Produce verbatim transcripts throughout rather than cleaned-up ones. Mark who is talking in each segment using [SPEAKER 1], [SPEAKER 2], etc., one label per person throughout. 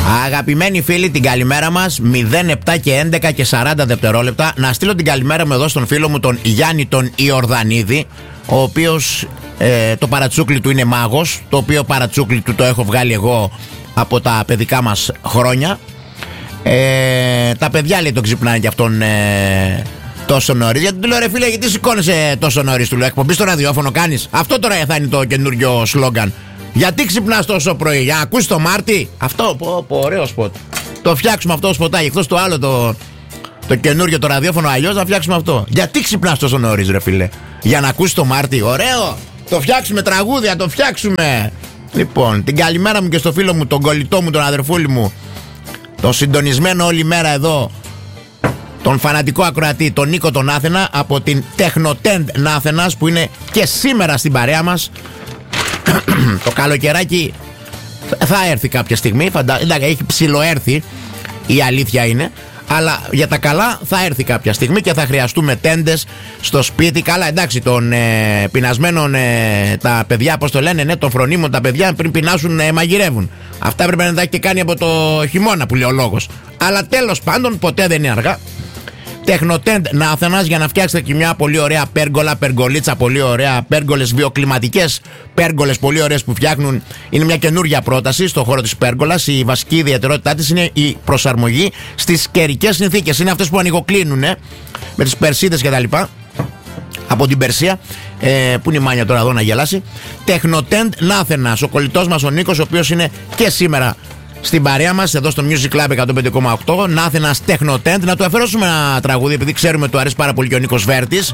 [SPEAKER 1] Αγαπημένοι φίλοι, την καλημέρα μας. μηδέν επτά και έντεκα και σαράντα δευτερόλεπτα. Να στείλω την καλημέρα μου εδώ στον φίλο μου τον Γιάννη τον Ιορδανίδη, ο οποίος ε, το παρατσούκλι του είναι μάγος. Το οποίο παρατσούκλι του το έχω βγάλει εγώ από τα παιδικά μας χρόνια. ε, Τα παιδιά, λέει, τον ξυπνάνε κι αυτόν ε, τόσο νωρίς. Γιατί του λέω, ρε φίλε, γιατί σηκώνεσαι τόσο νωρίς? Του λέω, εκπομπή στο ραδιόφωνο κάνεις? Αυτό τώρα θα είναι το καινούριο σλόγγαν. Γιατί ξυπνάς τόσο πρωί? Για να ακούσεις το Μάρτι? Αυτό, πω, πω, ωραίο σποτ. Το φτιάξουμε αυτό το σποτάκι. Εκτός το άλλο το, το καινούριο το ραδιόφωνο, αλλιώς να φτιάξουμε αυτό. Γιατί ξυπνάς τόσο νωρίς, ρε φίλε? Για να ακούσεις το Μάρτι? Ωραίο. Το φτιάξουμε τραγούδια, το φτιάξουμε. Λοιπόν, την καλημέρα μου και στο φίλο μου, τον κολλητό μου, τον αδερφούλη μου, τον συντονισμένο όλη μέρα εδώ, τον φανατικό ακροατή, τον Νίκο τον Άθενα, από την Τεχνοτέντ Νάθενας, που είναι και σήμερα στην παρέα μας. Το καλοκαιράκι θα έρθει κάποια στιγμή, φαντα... Εντάξει, έχει ψιλοέρθει, η αλήθεια είναι. Αλλά για τα καλά θα έρθει κάποια στιγμή και θα χρειαστούμε τέντες στο σπίτι. Καλά, εντάξει, των ε, πεινασμένων ε, τα παιδιά, πώς το λένε, ναι, των φρονίμων τα παιδιά πριν πεινάσουν ε, μαγειρεύουν. Αυτά έπρεπε να τα έχει και κάνει από το χειμώνα, που λέει ο λόγος. Αλλά τέλος πάντων, ποτέ δεν είναι αργά. Τεχνοτέντ Νάθενας, για να φτιάξετε και μια πολύ ωραία πέργολα, περγολίτσα, πολύ ωραία, πέργολες βιοκλιματικές πέργολες, πολύ ωραίες που φτιάχνουν. Είναι μια καινούργια πρόταση στον χώρο της πέργολας. Η βασική ιδιαιτερότητά της είναι η προσαρμογή στις καιρικές συνθήκες. Είναι αυτές που ανοιγοκλίνουν ε, με τις περσίδες και τα λοιπά. Από την Περσία, ε, που είναι η Μάνια τώρα εδώ να γελάσει. Τεχνοτέντ Νάθενας, ο κολλητός μας ο Νίκος, ο οποίος είναι και σήμερα στην παρέα μας εδώ στο Music Club εκατόν πέντε κόμμα οκτώ. Νάθενας Τεχνοτέντ. Να του αφαιρώσουμε ένα τραγούδι, επειδή ξέρουμε του αρέσει πάρα πολύ και ο Νίκος Βέρτης.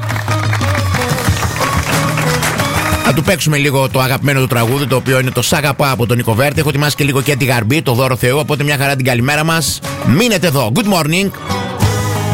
[SPEAKER 1] Να του παίξουμε λίγο το αγαπημένο του τραγούδι, το οποίο είναι το Σ' αγαπά από τον Νίκο Βέρτη. Έχω ετοιμάσει και λίγο και τη Γαρμπή, το δώρο Θεού. Οπότε μια χαρά την καλημέρα μας. Μείνετε εδώ. Good morning.